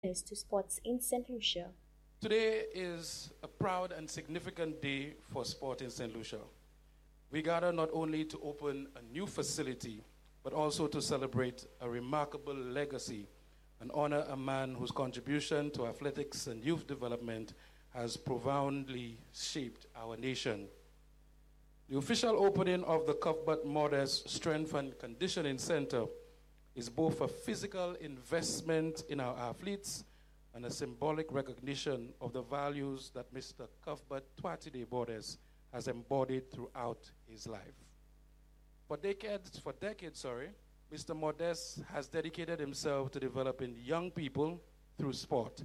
to sports in St. Lucia. Today is a proud and significant day for sport in St. Lucia. We gather not only to open a new facility, but also to celebrate a remarkable legacy and honor a man whose contribution to athletics and youth development has profoundly shaped our nation. The official opening of the Cuthbert Modest Strength and Conditioning Center is both a physical investment in our athletes and a symbolic recognition of the values that Mr. Cuthbert Twatide Modest has embodied throughout his life. For decades, Mr. Modest has dedicated himself to developing young people through sport.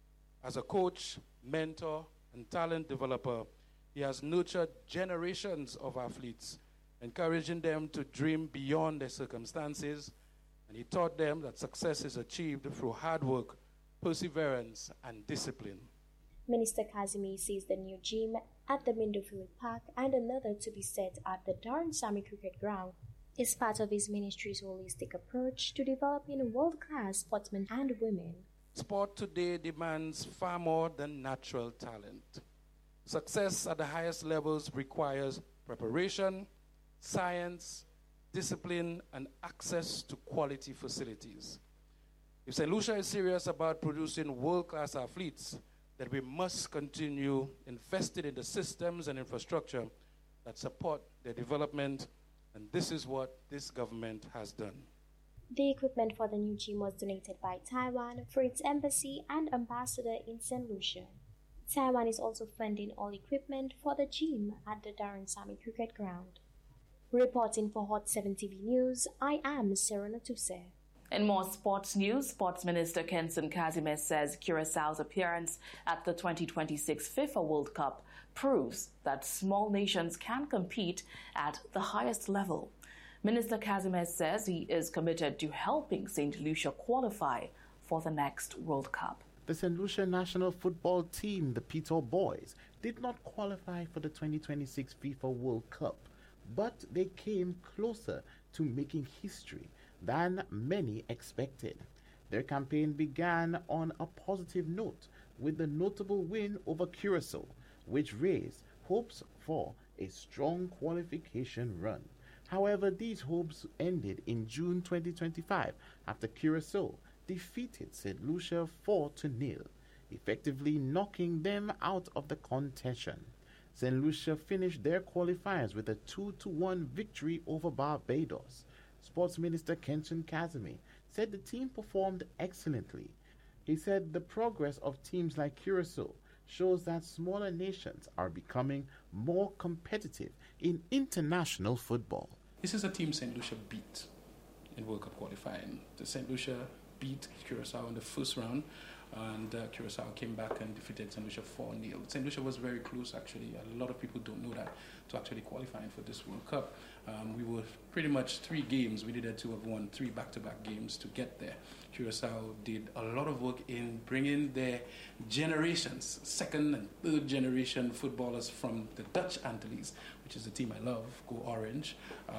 As a coach, mentor, and talent developer, he has nurtured generations of athletes, encouraging them to dream beyond their circumstances, and he taught them that success is achieved through hard work, perseverance, and discipline. Minister Kazimi says the new gym at the Mindofield Park and another to be set at the Darren Sammy Cricket Ground is part of his ministry's holistic approach to developing world-class sportsmen and women. Sport today demands far more than natural talent. Success at the highest levels requires preparation, science, discipline, and access to quality facilities. If St. Lucia is serious about producing world-class athletes, then we must continue investing in the systems and infrastructure that support their development, and this is what this government has done. The equipment for the new gym was donated by Taiwan for its embassy and ambassador in St. Lucia. Taiwan is also funding all equipment for the gym at the Darren Sammy Cricket Ground. Reporting for Hot 7 TV News, I am Sarah Natuse. In more sports news, Sports Minister Kenson Kazime says Curaçao's appearance at the 2026 FIFA World Cup proves that small nations can compete at the highest level. Minister Kazime says he is committed to helping St. Lucia qualify for the next World Cup. The St. Lucia national football team, the Peter Boys, did not qualify for the 2026 FIFA World Cup, but they came closer to making history than many expected. Their campaign began on a positive note with the notable win over Curaçao, which raised hopes for a strong qualification run. However, these hopes ended in June 2025 after Curaçao defeated St. Lucia 4-0, effectively knocking them out of the contention. St. Lucia finished their qualifiers with a 2-1 victory over Barbados. Sports Minister Kenson Kazime said the team performed excellently. He said the progress of teams like Curaçao shows that smaller nations are becoming more competitive in international football. This is a team St. Lucia beat in World Cup qualifying. The St. Lucia beat Curaçao in the first round, and Curaçao came back and defeated St. Lucia 4-0. St. Lucia was very close, actually. A lot of people don't know that, to actually qualifying for this World Cup. We were pretty much 3 games. We needed to have won 3 back-to-back games to get there. Curaçao did a lot of work in bringing their generations, second and third generation footballers from the Dutch Antilles, which is the team I love, Go Orange,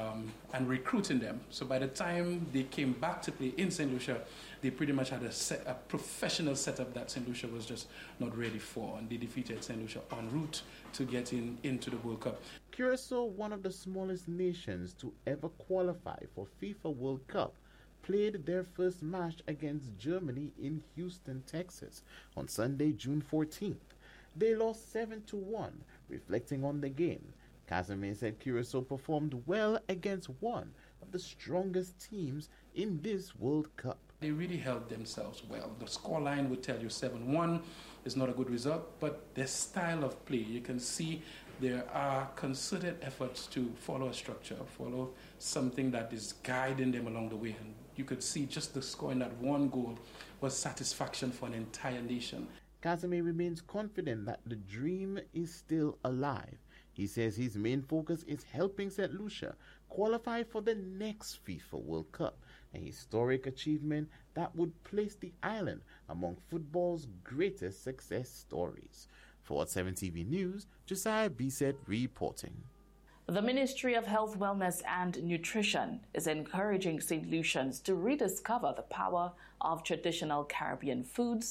and recruiting them. So by the time they came back to play in St. Lucia, they pretty much had a professional setup that St. Lucia was just not ready for, and they defeated St. Lucia en route to getting into the World Cup. Curaçao, one of the smallest nations to ever qualify for FIFA World Cup, played their first match against Germany in Houston, Texas on Sunday, June 14th. They lost 7-1, reflecting on the game. Kazime said Curaçao performed well against one of the strongest teams in this World Cup. They really held themselves well. The scoreline would tell you 7-1 is not a good result, but their style of play, you can see there are concerted efforts to follow a structure, follow something that is guiding them along the way. And you could see just the scoring that one goal was satisfaction for an entire nation. Kazime remains confident that the dream is still alive. He says his main focus is helping St. Lucia qualify for the next FIFA World Cup, a historic achievement that would place the island among football's greatest success stories. For Hot 7 TV News, Josiah Bisset reporting. The Ministry of Health, Wellness and Nutrition is encouraging St. Lucians to rediscover the power of traditional Caribbean foods